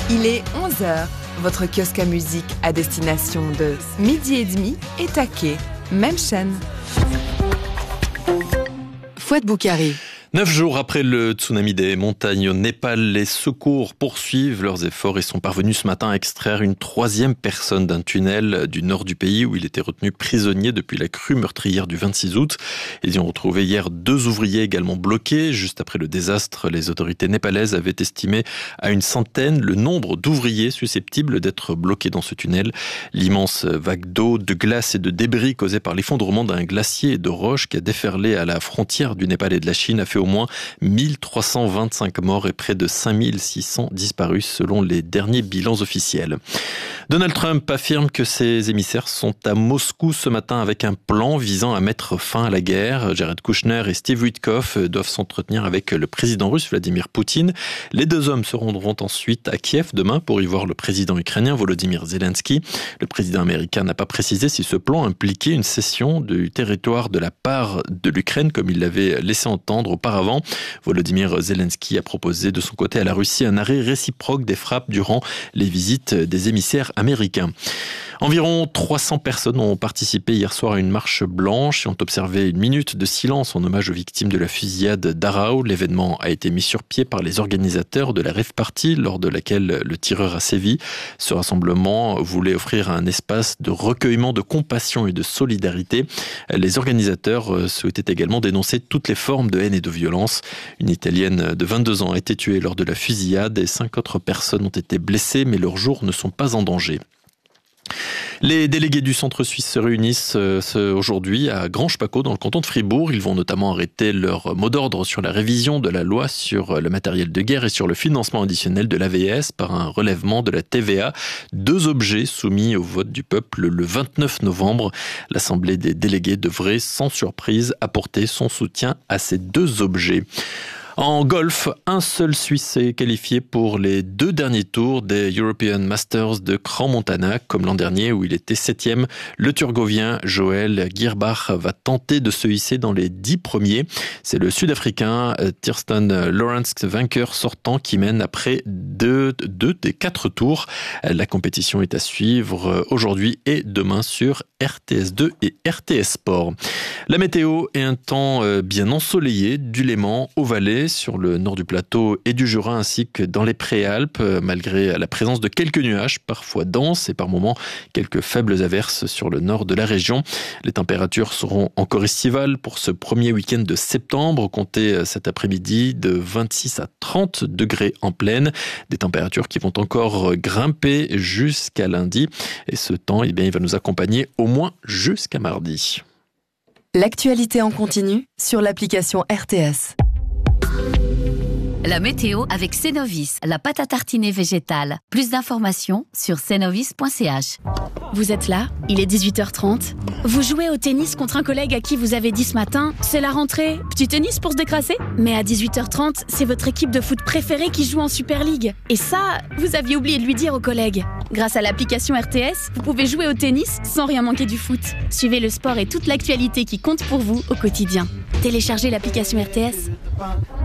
Il est 11h. Votre kiosque à musique à destination de Midi et demi et Taquet. Même chaîne. Fouad Boukari. 9 jours après le tsunami des montagnes au Népal, les secours poursuivent leurs efforts et sont parvenus ce matin à extraire une 3e personne d'un tunnel du nord du pays où il était retenu prisonnier depuis la crue meurtrière du 26 août. Ils y ont retrouvé hier 2 ouvriers également bloqués. Juste après le désastre, les autorités népalaises avaient estimé à une centaine le nombre d'ouvriers susceptibles d'être bloqués dans ce tunnel. L'immense vague d'eau, de glace et de débris causée par l'effondrement d'un glacier et de roches qui a déferlé à la frontière du Népal et de la Chine a fait au moins 1325 morts et près de 5600 disparus selon les derniers bilans officiels. Donald Trump affirme que ses émissaires sont à Moscou ce matin avec un plan visant à mettre fin à la guerre. Jared Kushner et Steve Witkoff doivent s'entretenir avec le président russe Vladimir Poutine. Les 2 hommes se rendront ensuite à Kiev demain pour y voir le président ukrainien Volodymyr Zelensky. Le président américain n'a pas précisé si ce plan impliquait une cession du territoire de la part de l'Ukraine comme il l'avait laissé entendre auparavant. Volodymyr Zelensky a proposé de son côté à la Russie un arrêt réciproque des frappes durant les visites des émissaires américains. Environ 300 personnes ont participé hier soir à une marche blanche et ont observé une minute de silence en hommage aux victimes de la fusillade d'Arao. L'événement a été mis sur pied par les organisateurs de la rave party lors de laquelle le tireur a sévi. Ce rassemblement voulait offrir un espace de recueillement, de compassion et de solidarité. Les organisateurs souhaitaient également dénoncer toutes les formes de haine et de violence. Une Italienne de 22 ans a été tuée lors de la fusillade et 5 autres personnes ont été blessées, mais leurs jours ne sont pas en danger. Les délégués du centre suisse se réunissent aujourd'hui à Granges-Paccot dans le canton de Fribourg. Ils vont notamment arrêter leur mot d'ordre sur la révision de la loi sur le matériel de guerre et sur le financement additionnel de l'AVS par un relèvement de la TVA. 2 objets soumis au vote du peuple le 29 novembre. L'Assemblée des délégués devrait sans surprise apporter son soutien à ces 2 objets. En golf, un seul Suisse est qualifié pour les 2 derniers tours des European Masters de Crans-Montana. Comme l'an dernier où il était 7e, le Turgovien Joel Gierbach va tenter de se hisser dans les 10 premiers. C'est le Sud-Africain Thriston Lawrence, vainqueur sortant, qui mène après 2 des 4 tours. La compétition est à suivre aujourd'hui et demain sur RTS2 et RTS Sport. La météo est un temps bien ensoleillé du Léman au Valais, sur le nord du plateau et du Jura ainsi que dans les Préalpes, malgré la présence de quelques nuages, parfois denses et par moments quelques faibles averses sur le nord de la région. Les températures seront encore estivales pour ce premier week-end de septembre, comptez cet après-midi de 26 à 30 degrés en plaine, des températures qui vont encore grimper jusqu'à lundi et ce temps il va nous accompagner au moins jusqu'à mardi. L'actualité en continu sur l'application RTS. La météo avec Cenovis, la pâte à tartiner végétale. Plus d'informations sur cenovis.ch. Vous êtes là, il est 18h30. Vous jouez au tennis contre un collègue à qui vous avez dit ce matin « C'est la rentrée, petit tennis pour se décrasser ?» Mais à 18h30, c'est votre équipe de foot préférée qui joue en Super League. Et ça, vous aviez oublié de lui dire au collègue. Grâce à l'application RTS, vous pouvez jouer au tennis sans rien manquer du foot. Suivez le sport et toute l'actualité qui compte pour vous au quotidien. Téléchargez l'application RTS.